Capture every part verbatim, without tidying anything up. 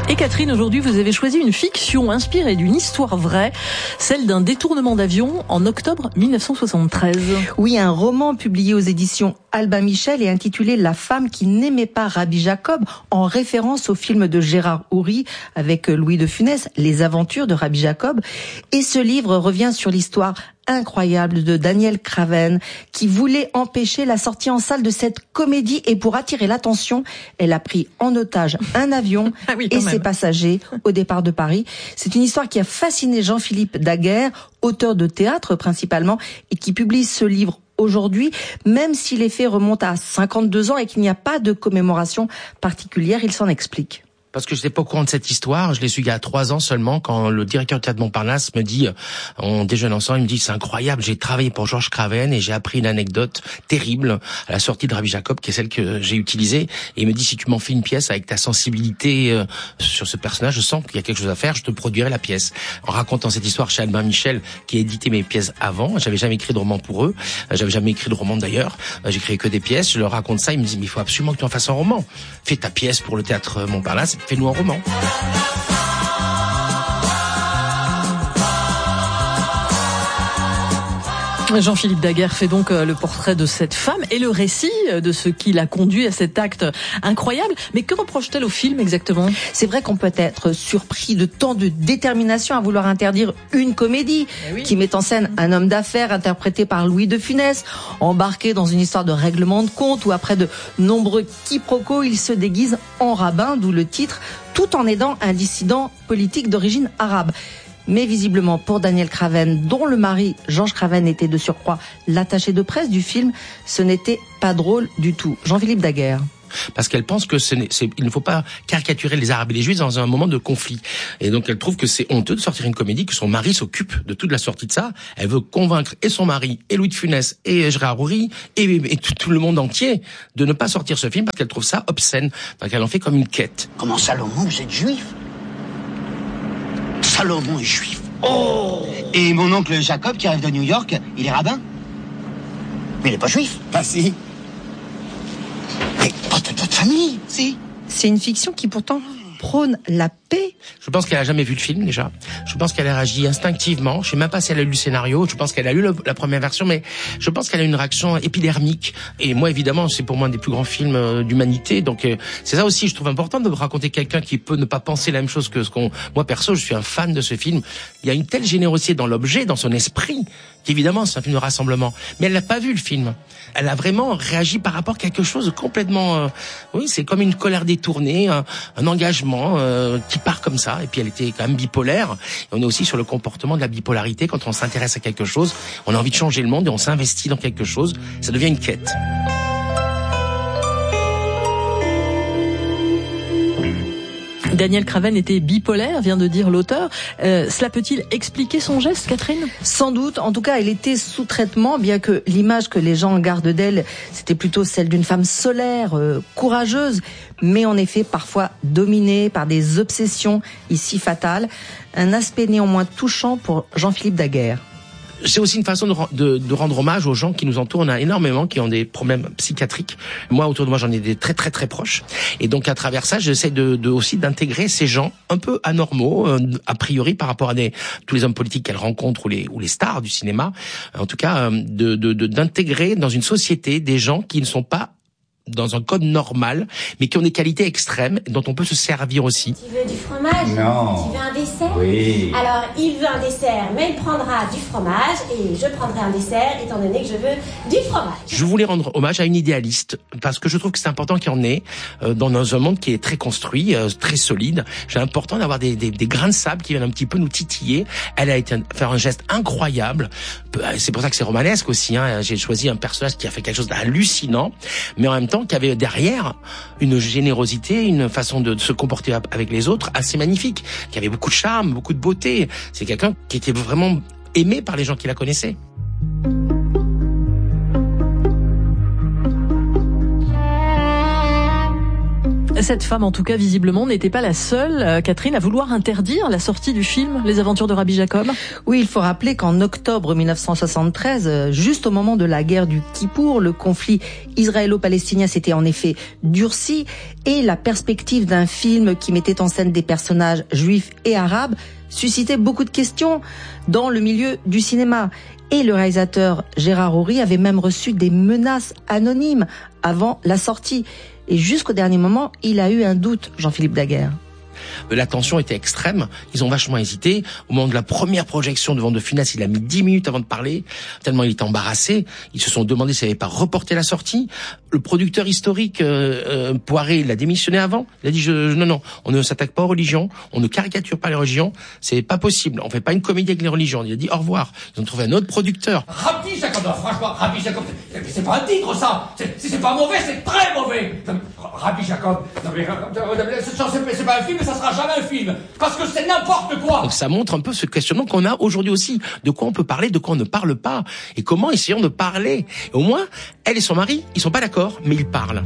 Et Catherine, aujourd'hui, vous avez choisi une fiction inspirée d'une histoire vraie, celle d'un détournement d'avion en octobre mille neuf cent soixante-treize. Oui, un roman publié aux éditions Albin Michel et intitulé « La femme qui n'aimait pas Rabbi Jacob » en référence au film de Gérard Houry avec Louis de Funès, Les aventures de Rabbi Jacob. Et ce livre revient sur l'histoire incroyable de Danielle Craven qui voulait empêcher la sortie en salle de cette comédie et pour attirer l'attention, elle a pris en otage un avion ah oui, et même. ses passagers au départ de Paris. C'est une histoire qui a fasciné Jean-Philippe Daguerre, auteur de théâtre principalement, et qui publie ce livre aujourd'hui, même si les faits remontent à cinquante-deux ans et qu'il n'y a pas de commémoration particulière, il s'en explique. Parce que je n'étais pas au courant de cette histoire, je l'ai su il y a trois ans seulement, quand le directeur de théâtre Montparnasse me dit, on déjeune ensemble, il me dit, c'est incroyable, j'ai travaillé pour Georges Craven et j'ai appris une anecdote terrible à la sortie de Rabbi Jacob, qui est celle que j'ai utilisée, et il me dit, si tu m'en fais une pièce avec ta sensibilité euh, sur ce personnage, je sens qu'il y a quelque chose à faire, je te produirai la pièce. En racontant cette histoire chez Albin Michel, qui a édité mes pièces avant, j'avais jamais écrit de roman pour eux, j'avais jamais écrit de roman d'ailleurs, j'ai créé que des pièces, je leur raconte ça, ils me disent, mais il faut absolument que tu en fasses un roman. Fais ta pièce pour le théâtre Montparnasse, fais-nous un roman. Jean-Philippe Daguerre fait donc le portrait de cette femme et le récit de ce qui l'a conduit à cet acte incroyable. Mais que reproche-t-elle au film exactement ? C'est vrai qu'on peut être surpris de tant de détermination à vouloir interdire une comédie oui. qui met en scène un homme d'affaires interprété par Louis de Funès, embarqué dans une histoire de règlement de compte où après de nombreux quiproquos, il se déguise en rabbin, d'où le titre, tout en aidant un dissident politique d'origine arabe. Mais visiblement, pour Danielle Craven, dont le mari, Georges Craven, était de surcroît l'attaché de presse du film, ce n'était pas drôle du tout. Jean-Philippe Daguerre. Parce qu'elle pense que ce n'est, c'est, il ne faut pas caricaturer les Arabes et les Juifs dans un moment de conflit. Et donc elle trouve que c'est honteux de sortir une comédie, que son mari s'occupe de toute la sortie de ça. Elle veut convaincre et son mari, et Louis de Funès, et Gérard Houry, et, et tout, tout le monde entier de ne pas sortir ce film parce qu'elle trouve ça obscène. Donc elle en fait comme une quête. Comment Salomon, vous êtes juif ? Salomon est juif. Oh ! Et mon oncle Jacob, qui arrive de New York, il est rabbin ? Mais il n'est pas juif. Ah si. Mais pas de votre famille, si. C'est une fiction qui pourtant prône la paix. Je pense qu'elle a jamais vu le film déjà. Je pense qu'elle a réagi instinctivement. Je sais même pas si elle a lu le scénario. Je pense qu'elle a lu le, la première version, mais je pense qu'elle a une réaction épidermique. Et moi, évidemment, c'est pour moi un des plus grands films euh, d'humanité. Donc euh, c'est ça aussi, je trouve important de raconter quelqu'un qui peut ne pas penser la même chose que ce qu'on. Moi perso, je suis un fan de ce film. Il y a une telle générosité dans l'objet, dans son esprit, qu'évidemment c'est un film de rassemblement. Mais elle n'a pas vu le film. Elle a vraiment réagi par rapport à quelque chose de complètement. Euh, oui, c'est comme une colère détournée, un, un engagement euh, qui part comme ça. Et puis elle était quand même bipolaire. Et on est aussi sur le comportement de la bipolarité. Quand on s'intéresse à quelque chose, on a envie de changer le monde et on s'investit dans quelque chose. Ça devient une quête. Danielle Craven était bipolaire, vient de dire l'auteur. Euh, cela peut-il expliquer son geste, Catherine ? Sans doute. En tout cas, elle était sous traitement, bien que l'image que les gens gardent d'elle, c'était plutôt celle d'une femme solaire, euh, courageuse, mais en effet parfois dominée par des obsessions ici fatales. Un aspect néanmoins touchant pour Jean-Philippe Daguerre. C'est aussi une façon de, de, de rendre hommage aux gens qui nous entourent. On a énormément qui ont des problèmes psychiatriques. Moi, autour de moi, j'en ai des très très très proches. Et donc, à travers ça, j'essaie de, de aussi d'intégrer ces gens un peu anormaux, euh, a priori, par rapport à des, tous les hommes politiques qu'elle rencontre ou les, ou les stars du cinéma. En tout cas, euh, de, de, de, d'intégrer dans une société des gens qui ne sont pas dans un code normal, mais qui ont des qualités extrêmes, dont on peut se servir aussi. Tu veux du fromage ? Non. Tu veux un dessert ? Oui. Alors, il veut un dessert, mais il prendra du fromage, et je prendrai un dessert, étant donné que je veux du fromage. Je voulais rendre hommage à une idéaliste, parce que je trouve que c'est important qu'il y en ait, euh, dans un monde qui est très construit, euh, très solide. C'est important d'avoir des, des, des grains de sable qui viennent un petit peu nous titiller. Elle a été faire un geste incroyable. C'est pour ça que c'est romanesque aussi, hein. J'ai choisi un personnage qui a fait quelque chose d'hallucinant, mais en même temps, qui avait derrière une générosité, une façon de se comporter avec les autres assez magnifique, qui avait beaucoup de charme, beaucoup de beauté. C'est quelqu'un qui était vraiment aimé par les gens qui la connaissaient. Cette femme, en tout cas, visiblement, n'était pas la seule, euh, Catherine, à vouloir interdire la sortie du film Les Aventures de Rabbi Jacob. Oui, il faut rappeler qu'en octobre mille neuf cent soixante-treize, euh, juste au moment de la guerre du Kippour, le conflit israélo-palestinien s'était en effet durci et la perspective d'un film qui mettait en scène des personnages juifs et arabes suscitait beaucoup de questions dans le milieu du cinéma. Et le réalisateur Gérard Houry avait même reçu des menaces anonymes avant la sortie. Et jusqu'au dernier moment, il a eu un doute, Jean-Philippe Daguerre. La tension était extrême, ils ont vachement hésité. Au moment de la première projection devant De Funès, il a mis dix minutes avant de parler, tellement il était embarrassé. Ils se sont demandé s'il n'avait pas reporté la sortie. Le producteur historique, euh, euh, Poiré, il a démissionné avant. Il a dit, je, je, non, non, on ne s'attaque pas aux religions, on ne caricature pas les religions, c'est pas possible, on fait pas une comédie avec les religions. Il a dit au revoir. Ils ont trouvé un autre producteur. Rabbi Jacob, franchement, Rabbi Jacob, c'est, c'est pas un titre ça, c'est, c'est pas mauvais, c'est très mauvais. Rabbi Jacob, non mais, c'est, c'est pas un film, ça sera jamais un film, parce que c'est n'importe quoi. Donc ça montre un peu ce questionnement qu'on a aujourd'hui aussi, de quoi on peut parler, de quoi on ne parle pas, et comment essayons de parler. Et au moins, elle et son mari, ils sont pas d'accord, mais ils parlent.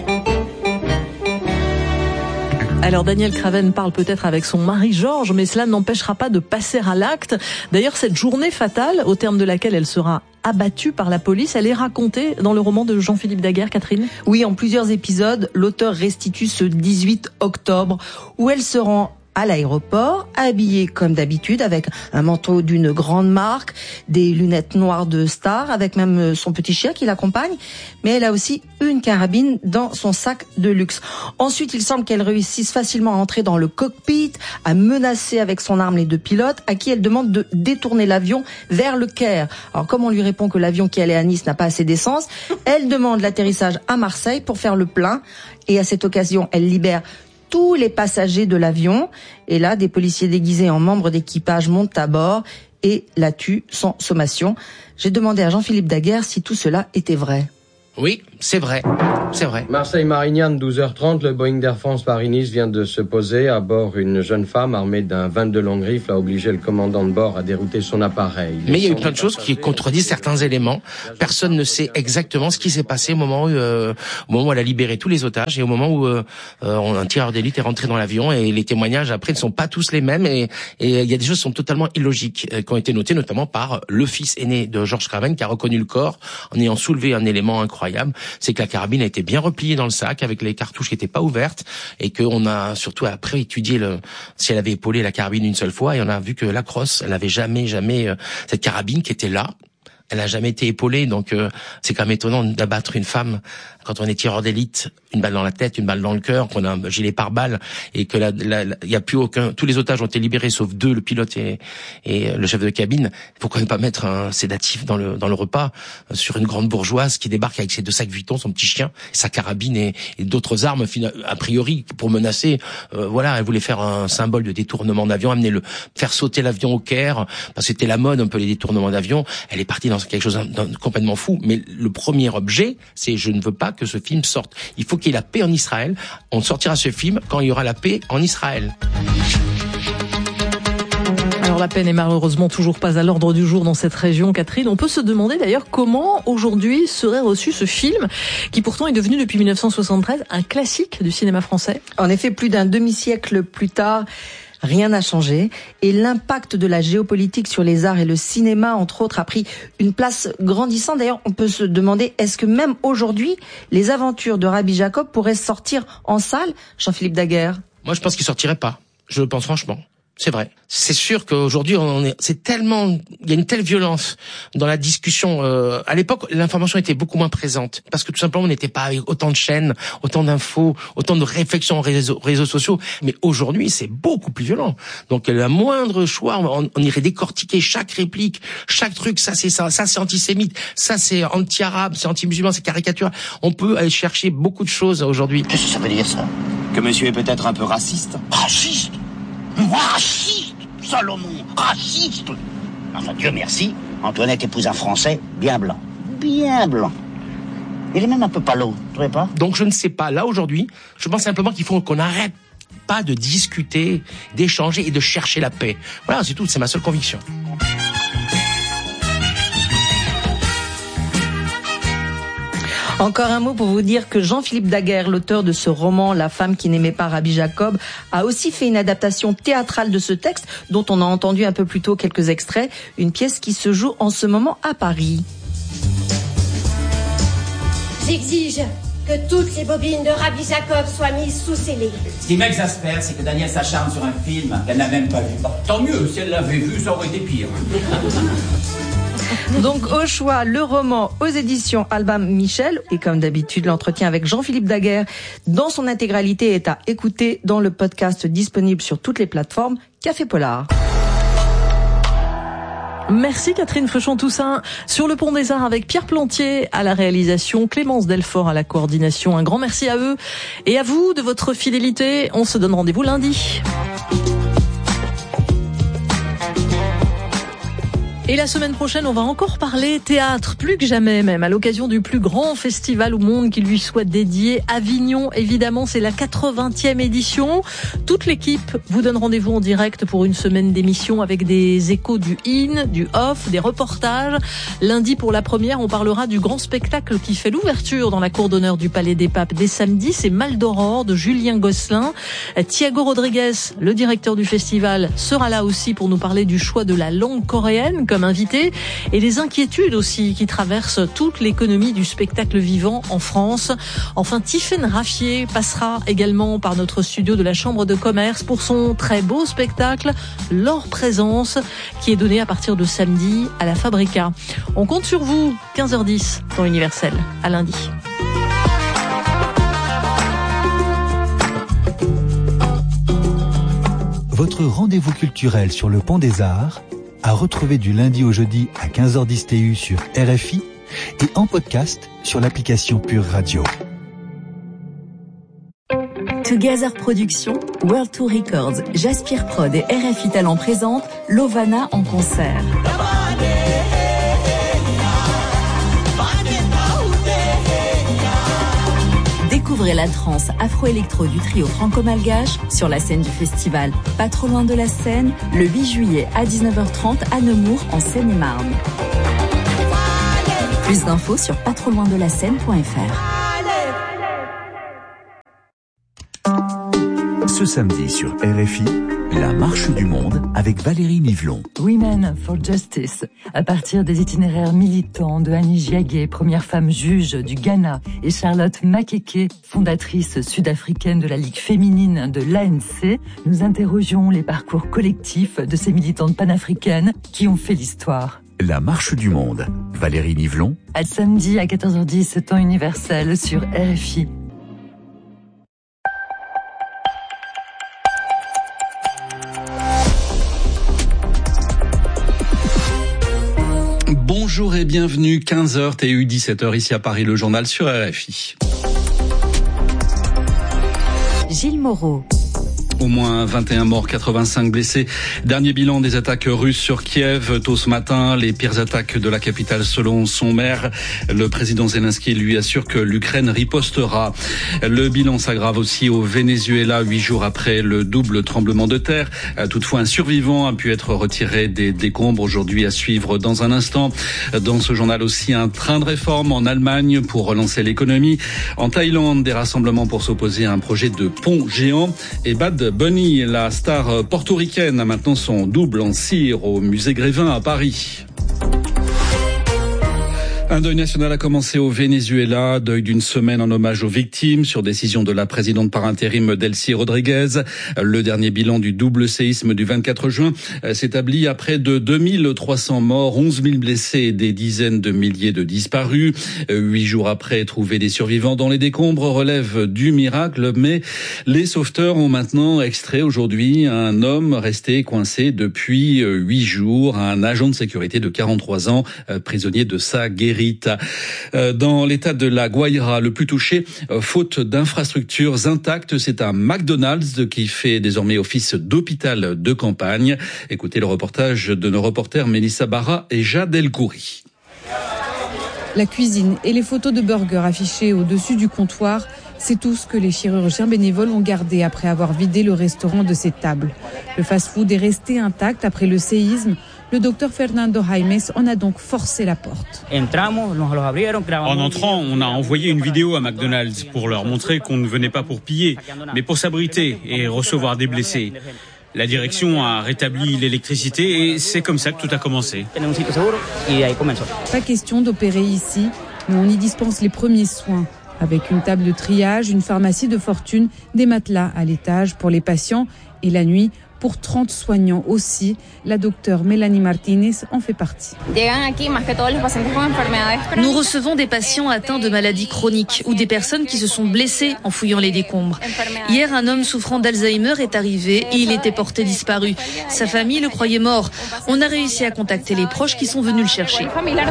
Alors Daniel Craven parle peut-être avec son mari Georges, mais cela n'empêchera pas de passer à l'acte. D'ailleurs, cette journée fatale, au terme de laquelle elle sera abattue par la police, elle est racontée dans le roman de Jean-Philippe Daguerre, Catherine. Oui, en plusieurs épisodes, l'auteur restitue ce dix-huit octobre, où elle se rend à l'aéroport, habillée comme d'habitude, avec un manteau d'une grande marque, des lunettes noires de star, avec même son petit chien qui l'accompagne, mais elle a aussi une carabine dans son sac de luxe. Ensuite, il semble qu'elle réussisse facilement à entrer dans le cockpit, à menacer avec son arme les deux pilotes, à qui elle demande de détourner l'avion vers le Caire. Alors, comme on lui répond que l'avion qui allait à Nice n'a pas assez d'essence, elle demande l'atterrissage à Marseille pour faire le plein, et à cette occasion, elle libère tous les passagers de l'avion. Et là, des policiers déguisés en membres d'équipage montent à bord et la tuent sans sommation. J'ai demandé à Jean-Philippe Daguerre si tout cela était vrai. Oui, c'est vrai, c'est vrai. Marseille-Marignane, douze heures trente, le Boeing d'Air France Paris-Nice vient de se poser. À bord, une jeune femme armée d'un vingt-deux longue rifle a obligé le commandant de bord à dérouter son appareil. Mais il y a eu plein de choses qui contredisent certains éléments. Personne ne sait exactement ce qui s'est passé au moment où, euh, au moment où elle a libéré tous les otages et au moment où euh, un tireur d'élite est rentré dans l'avion, et les témoignages après ne sont pas tous les mêmes, et, et il y a des choses qui sont totalement illogiques, euh, qui ont été notées notamment par le fils aîné de Georges Craven, qui a reconnu le corps en ayant soulevé un élément incroyable. C'est que la carabine a été bien repliée dans le sac avec les cartouches qui n'étaient pas ouvertes, et qu'on a surtout après étudié le, si elle avait épaulé la carabine une seule fois, et on a vu que la crosse, elle n'avait jamais, jamais, euh, cette carabine qui était là, elle n'a jamais été épaulée, donc euh, c'est quand même étonnant d'abattre une femme quand on est tireur d'élite, une balle dans la tête, une balle dans le cœur, qu'on a un gilet pare-balles, et que là, il y a plus aucun, tous les otages ont été libérés sauf deux, le pilote et, et le chef de cabine. Pourquoi ne pas mettre un sédatif dans le dans le repas euh, sur une grande bourgeoise qui débarque avec ses deux sacs Vuitton, son petit chien, sa carabine et, et d'autres armes a priori pour menacer. Euh, voilà, elle voulait faire un symbole de détournement d'avion, amener le faire sauter l'avion au Caire, parce que c'était la mode un peu les détournements d'avion. Elle est partie dans quelque chose de complètement fou. Mais le premier objet, c'est je ne veux pas que ce film sorte. Il faut qu'il y ait la paix en Israël. On sortira ce film quand il y aura la paix en Israël. Alors la paix n'est malheureusement toujours pas à l'ordre du jour dans cette région, Catherine. On peut se demander d'ailleurs comment aujourd'hui serait reçu ce film, qui pourtant est devenu depuis mille neuf cent soixante-treize un classique du cinéma français. En effet, plus d'un demi-siècle plus tard, rien n'a changé, et l'impact de la géopolitique sur les arts et le cinéma, entre autres, a pris une place grandissante. D'ailleurs, on peut se demander, est-ce que même aujourd'hui, les aventures de Rabbi Jacob pourraient sortir en salle, Jean-Philippe Daguerre? Moi, je pense qu'il sortirait pas. Je le pense franchement. C'est vrai. C'est sûr qu'aujourd'hui, on est, c'est tellement, il y a une telle violence dans la discussion. Euh, à l'époque, l'information était beaucoup moins présente parce que tout simplement, on n'était pas avec autant de chaînes, autant d'infos, autant de réflexions aux réseaux, réseaux sociaux. Mais aujourd'hui, c'est beaucoup plus violent. Donc, la moindre choix, on, on irait décortiquer chaque réplique, chaque truc. Ça, c'est ça, ça, c'est antisémite. Ça, c'est anti-arabe, c'est anti-musulman, c'est caricatural. On peut aller chercher beaucoup de choses aujourd'hui. Qu'est-ce que ça veut dire, ça? Que monsieur est peut-être un peu raciste? Raciste? Moi, raciste, Salomon, raciste. Enfin, Dieu merci, Antoinette épouse un Français bien blanc. Bien blanc. Il est même un peu palo, tu trouvez pas? Donc je ne sais pas, là aujourd'hui, je pense simplement qu'il faut qu'on arrête pas de discuter, d'échanger et de chercher la paix. Voilà, c'est tout, c'est ma seule conviction. Encore un mot pour vous dire que Jean-Philippe Daguerre, l'auteur de ce roman La femme qui n'aimait pas Rabbi Jacob, a aussi fait une adaptation théâtrale de ce texte dont on a entendu un peu plus tôt quelques extraits, une pièce qui se joue en ce moment à Paris. J'exige que toutes les bobines de Rabbi Jacob soient mises sous scellé. Ce qui m'exaspère, c'est que Daniel s'acharne sur un film qu'elle n'a même pas vu. Tant mieux, si elle l'avait vu, ça aurait été pire. Donc au choix, le roman aux éditions Albin Michel, et comme d'habitude l'entretien avec Jean-Philippe Daguerre dans son intégralité est à écouter dans le podcast disponible sur toutes les plateformes Café Polar. Merci Catherine Feuchon-Toussaint. Sur le Pont des Arts avec Pierre Plantier à la réalisation, Clémence Delfort à la coordination. Un grand merci à eux et à vous de votre fidélité. On se donne rendez-vous lundi. Et la semaine prochaine, on va encore parler théâtre, plus que jamais même, à l'occasion du plus grand festival au monde qui lui soit dédié. Avignon, évidemment, c'est la quatre-vingtième édition. Toute l'équipe vous donne rendez-vous en direct pour une semaine d'émission avec des échos du in, du off, des reportages. Lundi, pour la première, on parlera du grand spectacle qui fait l'ouverture dans la cour d'honneur du Palais des Papes. Dès samedi, c'est Mal d'Aurore de Julien Gosselin. Thiago Rodriguez, le directeur du festival, sera là aussi pour nous parler du choix de la langue coréenne comme invité et les inquiétudes aussi qui traversent toute l'économie du spectacle vivant en France. Enfin, Tiffaine Raffier passera également par notre studio de la Chambre de commerce pour son très beau spectacle Leur présence qui est donné à partir de samedi à la Fabrica. On compte sur vous, quinze heures dix, temps universel. À lundi. Votre rendez-vous culturel sur le Pont des Arts à retrouver du lundi au jeudi à quinze heures dix T U sur R F I et en podcast sur l'application Pure Radio. Together Productions, World Tour Records, Jaspire Prod et R F I Talent présentent Lovana en concert. Découvrez la trance afro-électro du trio franco-malgache sur la scène du festival Pas trop loin de la Seine, le huit juillet à dix-neuf heures trente à Nemours en Seine-et-Marne. Plus d'infos sur pas trop loin de la scène point f r. Ce samedi sur R F I, la marche du monde avec Valérie Nivelon. Women for Justice, à partir des itinéraires militants de Annie Giagué, première femme juge du Ghana, et Charlotte Makeke, fondatrice sud-africaine de la Ligue féminine de l'A N C, nous interrogeons les parcours collectifs de ces militantes panafricaines qui ont fait l'histoire. La marche du monde, Valérie Nivelon. À samedi à quatorze heures dix, temps universel sur R F I. Bonjour et bienvenue, quinze heures T U, dix-sept heures ici à Paris, le journal sur R F I. Gilles Moreau. Au moins vingt et un morts, quatre-vingt-cinq blessés. Dernier bilan des attaques russes sur Kiev tôt ce matin. Les pires attaques de la capitale selon son maire. Le président Zelensky lui assure que l'Ukraine ripostera. Le bilan s'aggrave aussi au Venezuela, huit jours après le double tremblement de terre. Toutefois, un survivant a pu être retiré des décombres aujourd'hui à suivre dans un instant. Dans ce journal aussi, un train de réforme en Allemagne pour relancer l'économie. En Thaïlande, des rassemblements pour s'opposer à un projet de pont géant. Et Bad Bunny, la star portoricaine, a maintenant son double en cire au musée Grévin à Paris. Un deuil national a commencé au Venezuela, deuil d'une semaine en hommage aux victimes sur décision de la présidente par intérim Delcy Rodriguez. Le dernier bilan du double séisme du vingt-quatre juin s'établit à près de deux mille trois cents morts, onze mille blessés et des dizaines de milliers de disparus. Huit jours après, trouver des survivants dans les décombres relève du miracle, mais les sauveteurs ont maintenant extrait aujourd'hui un homme resté coincé depuis huit jours, un agent de sécurité de quarante-trois ans, prisonnier de sa guérite. Dans l'état de la Guaira, le plus touché, faute d'infrastructures intactes, c'est un McDonald's qui fait désormais office d'hôpital de campagne. Écoutez le reportage de nos reporters Mélissa Barra et Jade Elkouri. La cuisine et les photos de burgers affichées au-dessus du comptoir, c'est tout ce que les chirurgiens bénévoles ont gardé après avoir vidé le restaurant de ses tables. Le fast-food est resté intact après le séisme. Le docteur Fernando Jaimes en a donc forcé la porte. En entrant, on a envoyé une vidéo à McDonald's pour leur montrer qu'on ne venait pas pour piller, mais pour s'abriter et recevoir des blessés. La direction a rétabli l'électricité et c'est comme ça que tout a commencé. Pas question d'opérer ici, mais on y dispense les premiers soins. Avec une table de triage, une pharmacie de fortune, des matelas à l'étage pour les patients et la nuit, pour trente soignants aussi. La docteure Mélanie Martinez en fait partie. Nous recevons des patients atteints de maladies chroniques ou des personnes qui se sont blessées en fouillant les décombres. Hier, un homme souffrant d'Alzheimer est arrivé et il était porté disparu. Sa famille le croyait mort. On a réussi à contacter les proches qui sont venus le chercher.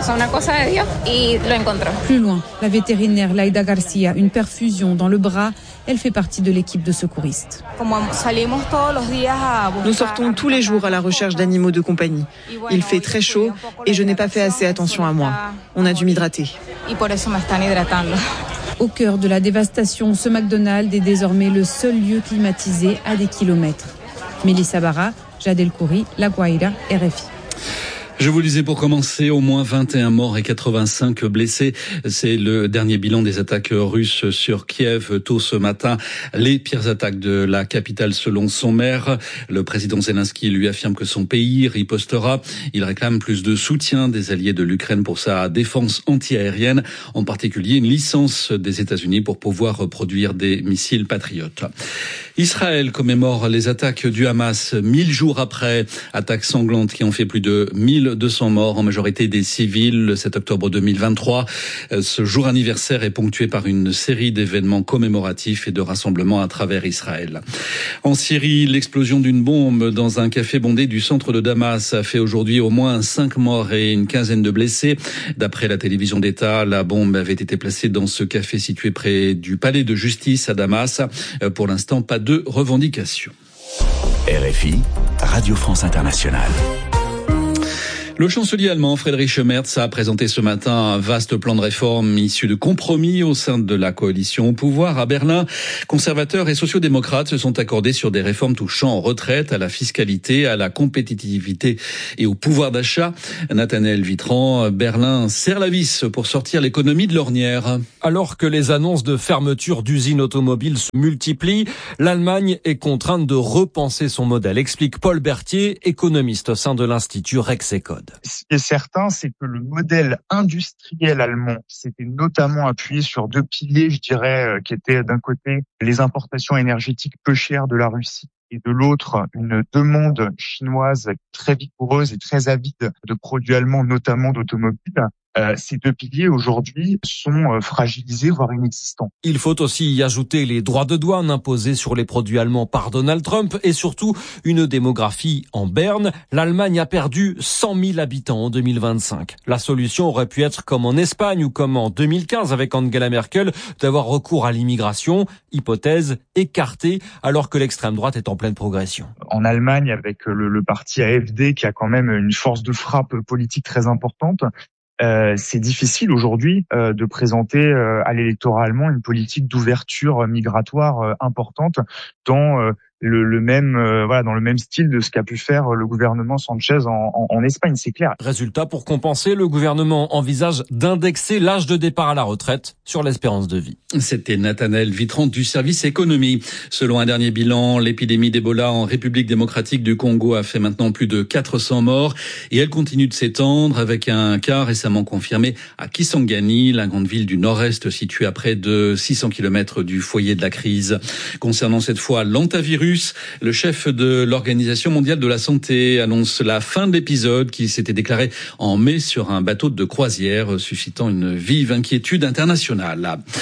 Plus loin, la vétérinaire Laida Garcia, une perfusion dans le bras. Elle fait partie de l'équipe de secouristes. Nous sortons tous les jours à la recherche d'animaux de compagnie. Il fait très chaud et je n'ai pas fait assez attention à moi. On a dû m'hydrater. Au cœur de la dévastation, ce McDonald's est désormais le seul lieu climatisé à des kilomètres. Mélissa Barra, Jad El Khoury, La Guaira, R F I. Je vous lisais pour commencer, au moins vingt et un morts et quatre-vingt-cinq blessés. C'est le dernier bilan des attaques russes sur Kiev tôt ce matin. Les pires attaques de la capitale selon son maire. Le président Zelensky lui affirme que son pays ripostera. Il réclame plus de soutien des alliés de l'Ukraine pour sa défense antiaérienne, en particulier une licence des États-Unis pour pouvoir produire des missiles patriotes. Israël commémore les attaques du Hamas mille jours après. Attaques sanglantes qui ont fait plus de mille deux cents morts, en majorité des civils, le sept octobre deux mille vingt-trois. Ce jour anniversaire est ponctué par une série d'événements commémoratifs et de rassemblements à travers Israël. En Syrie, l'explosion d'une bombe dans un café bondé du centre de Damas a fait aujourd'hui au moins cinq morts et une quinzaine de blessés. D'après la télévision d'État, la bombe avait été placée dans ce café situé près du palais de justice à Damas. Pour l'instant, pas de revendications. R F I, Radio France Internationale. Le chancelier allemand Friedrich Merz a présenté ce matin un vaste plan de réforme issu de compromis au sein de la coalition au pouvoir. À Berlin, conservateurs et sociodémocrates se sont accordés sur des réformes touchant aux retraites, à la fiscalité, à la compétitivité et au pouvoir d'achat. Nathanaël Vitran, Berlin serre la vis pour sortir l'économie de l'ornière. Alors que les annonces de fermeture d'usines automobiles se multiplient, l'Allemagne est contrainte de repenser son modèle, explique Paul Berthier, économiste au sein de l'Institut Rexecode. Ce qui est certain, c'est que le modèle industriel allemand s'était notamment appuyé sur deux piliers, je dirais, qui étaient d'un côté les importations énergétiques peu chères de la Russie et de l'autre une demande chinoise très vigoureuse et très avide de produits allemands, notamment d'automobiles. Euh, ces deux piliers aujourd'hui sont euh, fragilisés, voire inexistants. Il faut aussi y ajouter les droits de douane imposés sur les produits allemands par Donald Trump et surtout une démographie en berne. L'Allemagne a perdu cent mille habitants en deux mille vingt-cinq. La solution aurait pu être comme en Espagne ou comme en deux mille quinze avec Angela Merkel, d'avoir recours à l'immigration, hypothèse écartée alors que l'extrême droite est en pleine progression. En Allemagne, avec le, le parti A F D qui a quand même une force de frappe politique très importante, Euh, c'est difficile aujourd'hui euh, de présenter euh, à l'électorat allemand une politique d'ouverture migratoire euh, importante dans euh, le, le même euh, voilà dans le même style de ce qu'a pu faire le gouvernement Sanchez en, en, en Espagne, c'est clair. Résultat, pour compenser, le gouvernement envisage d'indexer l'âge de départ à la retraite sur l'espérance de vie. C'était Nathanaël Vitran du service économie. Selon un dernier bilan, l'épidémie d'Ebola en République démocratique du Congo a fait maintenant plus de quatre cents morts et elle continue de s'étendre avec un cas récemment confirmé à Kisangani, la grande ville du nord-est située à près de six cents kilomètres du foyer de la crise. Concernant cette fois l'hantavirus, le chef de l'Organisation mondiale de la santé annonce la fin de l'épisode qui s'était déclaré en mai sur un bateau de croisière, suscitant une vive inquiétude internationale.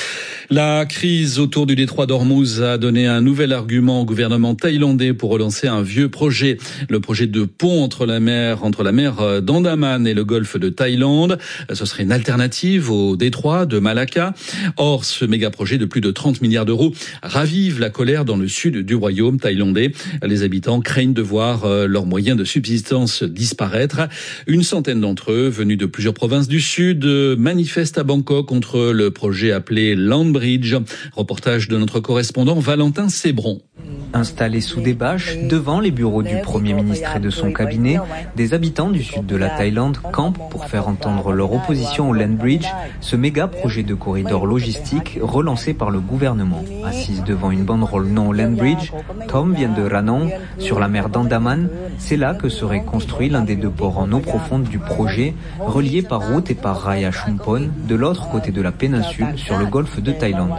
La crise autour du détroit d'Ormuz a donné un nouvel argument au gouvernement thaïlandais pour relancer un vieux projet. Le projet de pont entre la mer, entre la mer d'Andaman et le golfe de Thaïlande. Ce serait une alternative au détroit de Malacca. Or, ce méga projet de plus de trente milliards d'euros ravive la colère dans le sud du royaume thaïlandais. Les habitants craignent de voir leurs moyens de subsistance disparaître. Une centaine d'entre eux, venus de plusieurs provinces du sud, manifestent à Bangkok contre le projet appelé Land Bridge. Reportage de notre correspondant Valentin Sébron. Installés sous des bâches, devant les bureaux du Premier ministre et de son cabinet, des habitants du sud de la Thaïlande campent pour faire entendre leur opposition au Land Bridge, ce méga projet de corridor logistique relancé par le gouvernement. Assise devant une banderole non au Land Bridge, Tom vient de Ranong, sur la mer d'Andaman. C'est là que serait construit l'un des deux ports en eau profonde du projet, relié par route et par rail à Chumpon, de l'autre côté de la péninsule, sur le golfe de Thaïlande.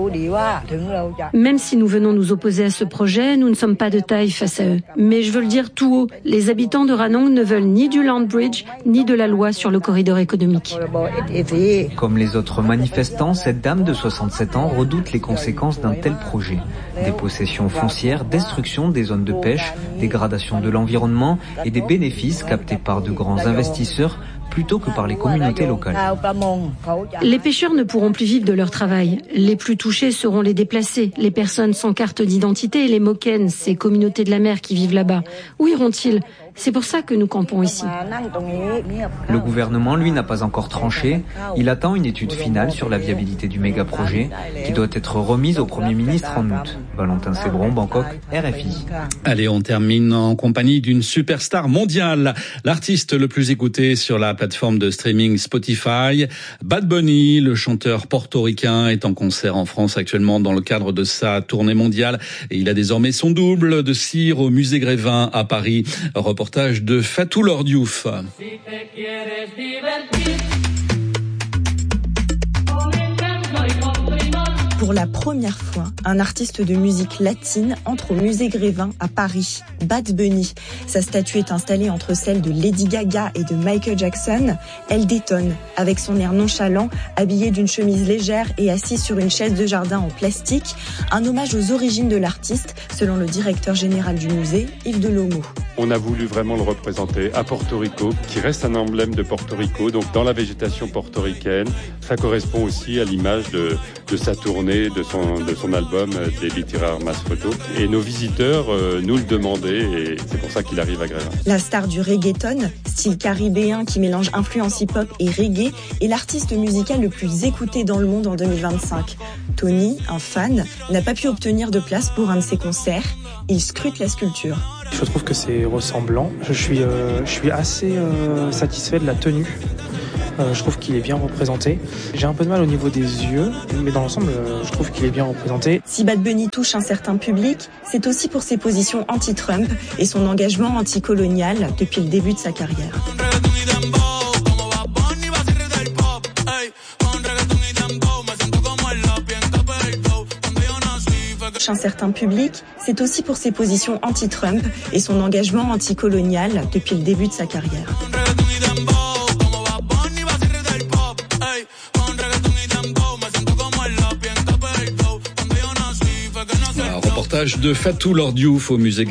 Même si nous venons nous opposer à ce projet, nous ne sommes pas de taille face à eux. Mais je veux le dire tout haut, les habitants de Ranong ne veulent ni du Land Bridge, ni de la loi sur le corridor économique. Comme les autres manifestants, cette dame de soixante-sept ans redoute les conséquences d'un tel projet. Des possessions foncières, destruction des zones de pêche, dégradation de l'environnement et des bénéfices captés par de grands investisseurs plutôt que par les communautés locales. Les pêcheurs ne pourront plus vivre de leur travail. Les plus touchés seront les déplacés, les personnes sans carte d'identité et les Moken, ces communautés de la mer qui vivent là-bas. Où iront-ils ? C'est pour ça que nous campons ici. Le gouvernement, lui, n'a pas encore tranché. Il attend une étude finale sur la viabilité du méga-projet qui doit être remise au Premier ministre en août. Valentin Sébron, Bangkok, R F I. Allez, on termine en compagnie d'une superstar mondiale. L'artiste le plus écouté sur la plateforme de streaming Spotify, Bad Bunny, le chanteur portoricain, est en concert en France actuellement dans le cadre de sa tournée mondiale. Et il a désormais son double de cire au musée Grévin à Paris. Reportage de Fatou Lordiouf. Pour la première fois, un artiste de musique latine entre au musée Grévin à Paris, Bad Bunny. Sa statue est installée entre celle de Lady Gaga et de Michael Jackson. Elle détonne, avec son air nonchalant, habillé d'une chemise légère et assis sur une chaise de jardin en plastique. Un hommage aux origines de l'artiste, selon le directeur général du musée, Yves Delomo. On a voulu vraiment le représenter à Porto Rico, qui reste un emblème de Porto Rico, donc dans la végétation portoricaine. Ça correspond aussi à l'image de, de sa tournée, de son, de son album des littéraires mass photo. Et nos visiteurs euh, nous le demandaient et c'est pour ça qu'il arrive à Grévin. La star du reggaeton, style caribéen qui mélange influence hip-hop et reggae, est l'artiste musical le plus écouté dans le monde en deux mille vingt-cinq. Tony, un fan, n'a pas pu obtenir de place pour un de ses concerts. Il scrute la sculpture. Je trouve que c'est ressemblant. Je suis, euh, je suis assez euh, satisfait de la tenue. Euh, je trouve qu'il est bien représenté. J'ai un peu de mal au niveau des yeux, mais dans l'ensemble, euh, je trouve qu'il est bien représenté. Si Bad Bunny touche un certain public, c'est aussi pour ses positions anti-Trump et son engagement anticolonial depuis le début de sa carrière. Un certain public, c'est aussi pour ses positions anti-Trump et son engagement anticolonial depuis le début de sa carrière. Un reportage de Fatou Lordiouf au musée